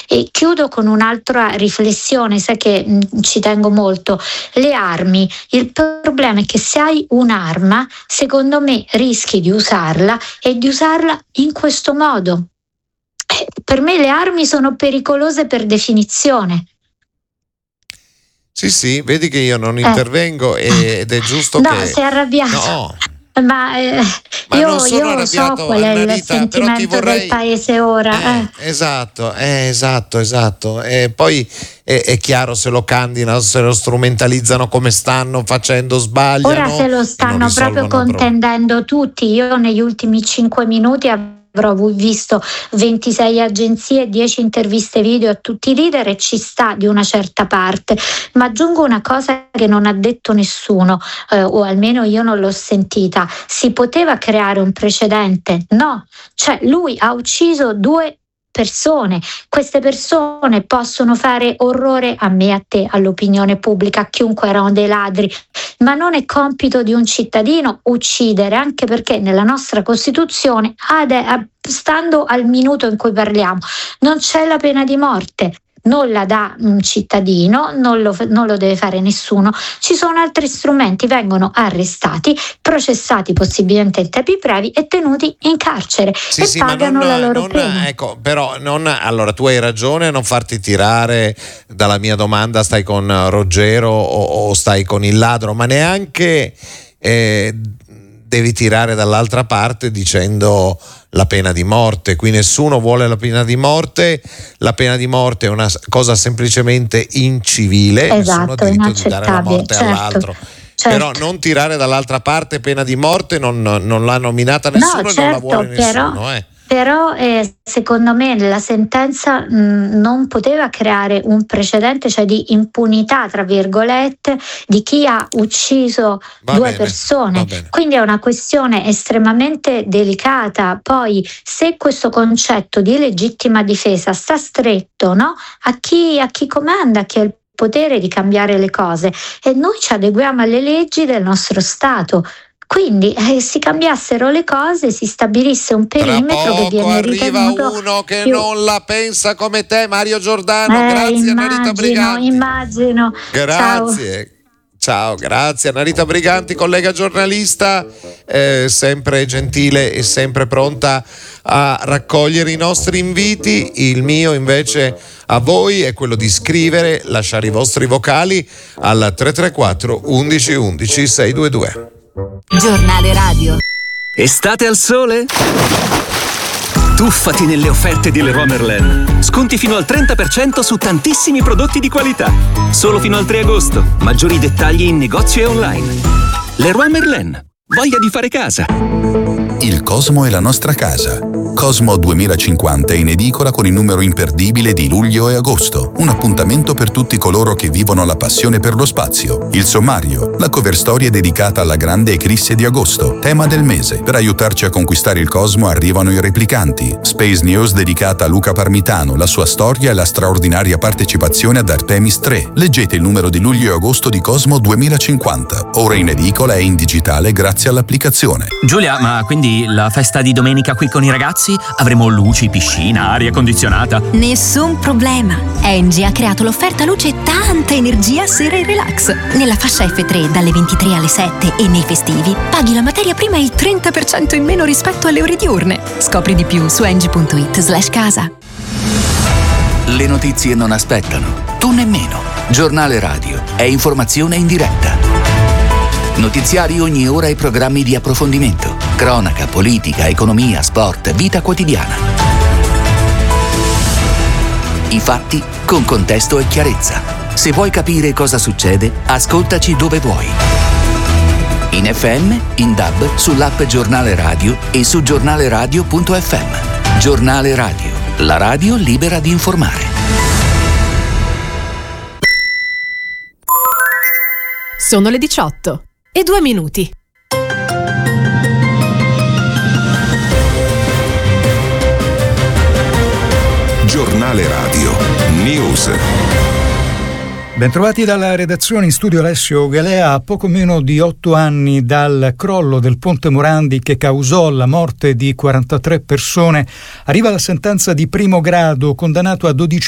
E chiudo con un'altra riflessione, sai che ci tengo molto: le armi. Il problema è che se hai un'arma, secondo me rischi di usarla e di usarla in questo modo. Per me le armi sono pericolose per definizione. Sì, vedi che io non intervengo ed è giusto no, che... No, sei arrabbiato. No. Ma io so qual è il sentimento del paese ora. Esatto. E poi è chiaro, se lo candidano, se lo strumentalizzano come stanno facendo, sbagliano. Ora se lo stanno proprio contendendo tutti. Io negli ultimi 5 minuti avrò visto 26 agenzie, 10 interviste video a tutti i leader e ci sta di una certa parte, ma aggiungo una cosa che non ha detto nessuno, o almeno io non l'ho sentita: si poteva creare un precedente? No, cioè lui ha ucciso 2 persone, queste persone possono fare orrore a me, a te, all'opinione pubblica, a chiunque, erano dei ladri, ma non è compito di un cittadino uccidere, anche perché nella nostra Costituzione, stando al minuto in cui parliamo, non c'è la pena di morte. Non la dà un cittadino, non lo deve fare nessuno. Ci sono altri strumenti, vengono arrestati, processati possibilmente in tempi brevi e tenuti in carcere pagano la loro pena. Ecco, però allora tu hai ragione a non farti tirare dalla mia domanda: stai con Ruggero o stai con il ladro, ma neanche devi tirare dall'altra parte dicendo la pena di morte. Qui nessuno vuole la pena di morte. La pena di morte è una cosa semplicemente incivile. Nessuno ha diritto di dare la morte all'altro. Però non tirare dall'altra parte pena di morte, non l'ha nominata nessuno, e non la vuole nessuno. Però secondo me la sentenza non poteva creare un precedente, cioè di impunità, tra virgolette, di chi ha ucciso 2 persone. Quindi è una questione estremamente delicata. Poi, se questo concetto di legittima difesa sta stretto, no? a chi comanda, a chi ha il potere di cambiare le cose, e noi ci adeguiamo alle leggi del nostro Stato. Quindi si cambiassero le cose, si stabilisse un perimetro che viene ritenuto. Arriva uno che non la pensa come te, Mario Giordano. Grazie, Annarita Briganti. Immagino. Grazie. Ciao, grazie Annarita Briganti, collega giornalista, sempre gentile e sempre pronta a raccogliere i nostri inviti. Il mio invece a voi è quello di scrivere, lasciare i vostri vocali al 334 11 11 622. Giornale radio. Estate al sole? Tuffati nelle offerte di Leroy Merlin. Sconti fino al 30% su tantissimi prodotti di qualità. Solo fino al 3 agosto. Maggiori dettagli in negozio e online. Leroy Merlin. Voglia di fare casa. Il Cosmo è la nostra casa. Cosmo 2050 è in edicola con il numero imperdibile di luglio e agosto. Un appuntamento per tutti coloro che vivono la passione per lo spazio. Il sommario, la cover storia dedicata alla grande eclisse di agosto, tema del mese. Per aiutarci a conquistare il Cosmo arrivano i replicanti. Space News dedicata a Luca Parmitano, la sua storia e la straordinaria partecipazione ad Artemis 3. Leggete il numero di luglio e agosto di Cosmo 2050. Ora in edicola e in digitale grazie all'applicazione. Giulia, ma quindi la festa di domenica qui con i ragazzi? Avremo luci, piscina, aria condizionata? Nessun problema. Engie ha creato l'offerta luce e tanta energia sera e relax. Nella fascia F3 dalle 23 alle 7 e nei festivi paghi la materia prima il 30% in meno rispetto alle ore diurne. Scopri di più su engie.it/casa. Le notizie non aspettano. Tu nemmeno. Giornale radio è informazione in diretta. Notiziari ogni ora e programmi di approfondimento. Cronaca, politica, economia, sport, vita quotidiana. I fatti con contesto e chiarezza. Se vuoi capire cosa succede, ascoltaci dove vuoi. In FM, in DAB, sull'app Giornale Radio e su giornaleradio.fm. Giornale Radio, la radio libera di informare. Sono le 18:02. Giornale Radio News. Bentrovati dalla redazione, in studio Alessio Galea. A poco meno di 8 anni dal crollo del ponte Morandi che causò la morte di 43 persone, arriva la sentenza di primo grado, condannato a 12